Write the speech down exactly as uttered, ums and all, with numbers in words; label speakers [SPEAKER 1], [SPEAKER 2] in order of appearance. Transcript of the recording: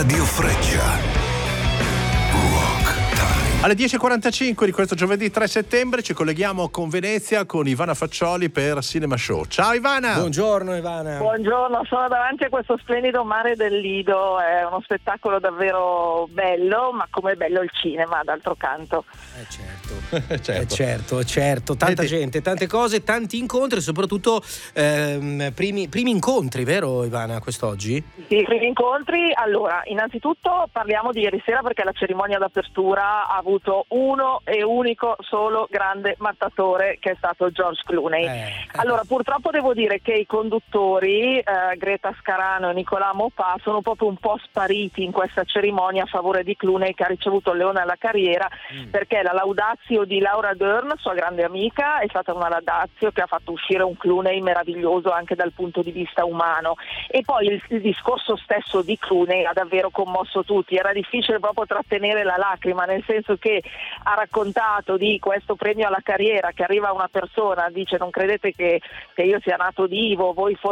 [SPEAKER 1] Radio Freccia.
[SPEAKER 2] Alle dieci e quarantacinque di questo giovedì tre settembre ci colleghiamo con Venezia con Ivana Faccioli per Cinema Show. Ciao Ivana!
[SPEAKER 3] Buongiorno Ivana!
[SPEAKER 4] Buongiorno, sono davanti a questo splendido mare del Lido, è uno spettacolo davvero bello, ma come è bello il cinema d'altro canto.
[SPEAKER 3] Eh certo,
[SPEAKER 2] certo.
[SPEAKER 3] Eh certo, certo, tanta
[SPEAKER 2] Senti.
[SPEAKER 3] gente, tante cose, tanti incontri, soprattutto ehm, primi, primi incontri, vero Ivana, quest'oggi?
[SPEAKER 4] Sì, i primi incontri. Allora, innanzitutto parliamo di ieri sera perché la cerimonia d'apertura ha avuto uno e unico solo grande mattatore che è stato George Clooney.
[SPEAKER 3] Eh.
[SPEAKER 4] Allora, purtroppo devo dire che i conduttori eh, Greta Scarano e Nicolà Maupas sono proprio un po' spariti in questa cerimonia a favore di Clooney, che ha ricevuto il Leone alla Carriera, mm. perché la laudatio di Laura Dern, sua grande amica, è stata una laudatio che ha fatto uscire un Clooney meraviglioso anche dal punto di vista umano, e poi il, il discorso stesso di Clooney ha davvero commosso tutti. Era difficile proprio trattenere la lacrima, nel senso che ha raccontato di questo premio alla carriera, che arriva una persona, dice: non credete che, che io sia nato divo, voi forse